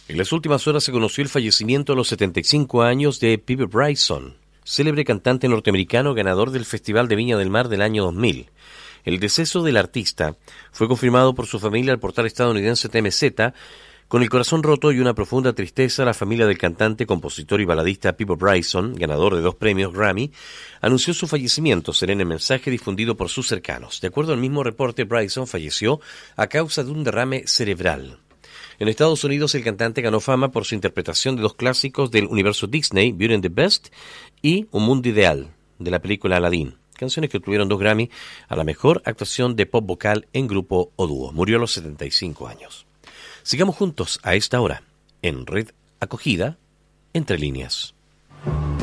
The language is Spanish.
En las últimas horas se conoció el fallecimiento a los 75 años de Pepe Bryson, célebre cantante norteamericano ganador del Festival de Viña del Mar del año 2000. El deceso del artista fue confirmado por su familia al portal estadounidense TMZ. Con el corazón roto y una profunda tristeza, la familia del cantante, compositor y baladista Pepe Bryson, ganador de 2 premios Grammy, anunció su fallecimiento, será en el mensaje difundido por sus cercanos. De acuerdo al mismo reporte, Bryson falleció a causa de un derrame cerebral. En Estados Unidos, el cantante ganó fama por su interpretación de 2 clásicos del universo Disney, Beauty and the Beast y Un Mundo Ideal, de la película Aladdin, canciones que obtuvieron 2 Grammy a la mejor actuación de pop vocal en grupo o dúo. Murió a los 75 años. Sigamos juntos a esta hora, en Red Acogida, Entre Líneas.